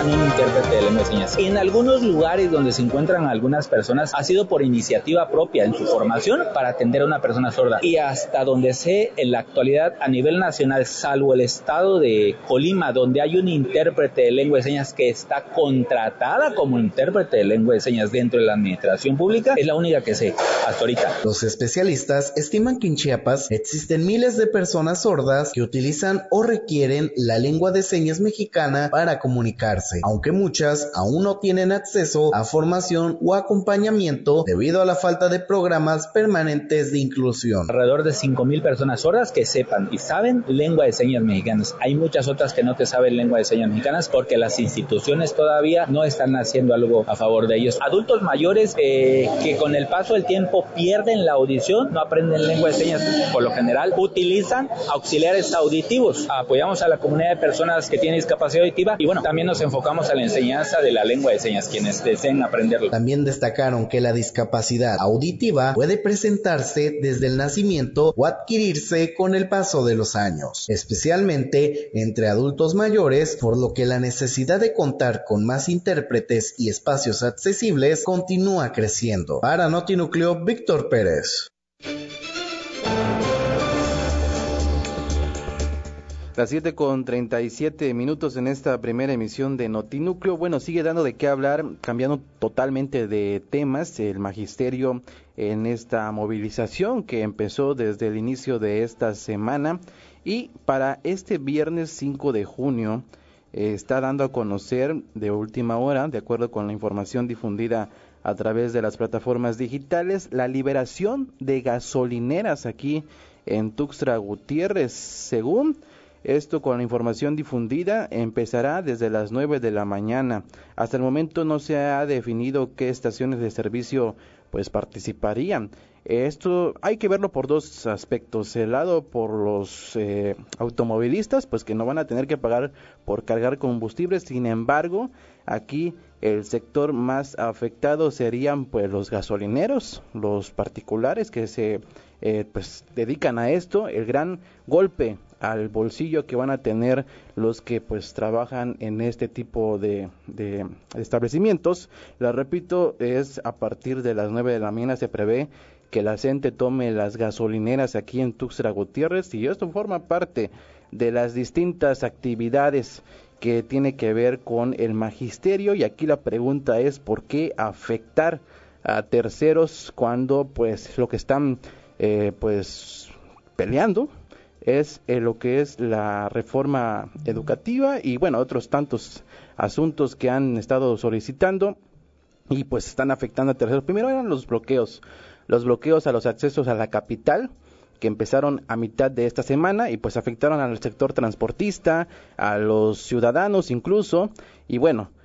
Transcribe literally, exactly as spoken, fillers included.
tengan un intérprete de lengua de señas. En algunos lugares donde se encuentran algunas personas ha sido por iniciativa propia en su formación para atender a una persona sorda. Y hasta donde sé, en la actualidad a nivel nacional, salvo el estado de Colima, donde hay un intérprete de lengua de señas que está contratada como intérprete de lengua de señas dentro de la administración pública, es la única que sé hasta ahorita. Los especialistas estiman que en Chiapas existen miles de personas sordas que utilizan o requieren la lengua de señas mexicana para comunicarse, aunque muchas aún no tienen acceso a formación o acompañamiento debido a la falta de programas permanentes de inclusión. Alrededor de cinco mil personas sordas que sepan y saben lengua de señas mexicanas. Hay muchas otras que no te saben lengua de señas mexicanas porque las instituciones todavía no están haciendo algo a favor de ellos. Adultos mayores eh, que con el paso del tiempo pierden la audición, no aprenden lengua de señas por lo general, utilizan auxiliares auditivos. Apoyamos a la comunidad de personas que tienen discapacidad auditiva y bueno, también nos enfocamos a la enseñanza de la lengua de señas, quienes deseen aprenderlo. También destacaron que la discapacidad auditiva puede presentarse desde el nacimiento o adquirirse con el paso de los años, especialmente entre adultos mayores, por lo que la necesidad de contar con más intérpretes y espacios accesibles continúa creciendo. Para Notinúcleo, Víctor Pérez. Las siete con treinta y siete minutos en esta primera emisión de Notinúcleo. Bueno, sigue dando de qué hablar, cambiando totalmente de temas, el magisterio en esta movilización que empezó desde el inicio de esta semana y para este viernes cinco de junio eh, está dando a conocer de última hora, de acuerdo con la información difundida a través de las plataformas digitales, la liberación de gasolineras aquí en Tuxtla Gutiérrez. Según esto, con la información difundida, empezará desde las nueve de la mañana. Hasta el momento no se ha definido qué estaciones de servicio pues participarían. Esto hay que verlo por dos aspectos. El lado por los eh, automovilistas, pues que no van a tener que pagar por cargar combustible. Sin embargo, aquí el sector más afectado serían pues los gasolineros, los particulares que se eh, pues dedican a esto. El gran golpe al bolsillo que van a tener los que pues trabajan en este tipo de, de establecimientos. La repito, es a partir de las nueve de la mañana se prevé que la gente tome las gasolineras aquí en Tuxtla Gutiérrez y esto forma parte de las distintas actividades que tiene que ver con el magisterio y aquí la pregunta es ¿por qué afectar a terceros cuando pues lo que están eh, pues peleando es eh, lo que es la reforma educativa y bueno, otros tantos asuntos que han estado solicitando y pues están afectando a terceros? Primero eran los bloqueos, los bloqueos a los accesos a la capital, que empezaron a mitad de esta semana y pues afectaron al sector transportista, a los ciudadanos incluso, y bueno,